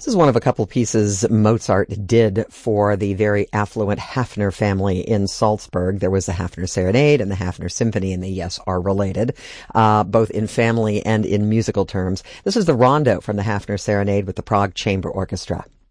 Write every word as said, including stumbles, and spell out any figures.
This is one of a couple pieces Mozart did for the very affluent Hafner family in Salzburg. There was the Hafner Serenade and the Hafner Symphony, and they, yes, are related, uh, both in family and in musical terms. This is the Rondo from the Hafner Serenade with the Prague Chamber Orchestra.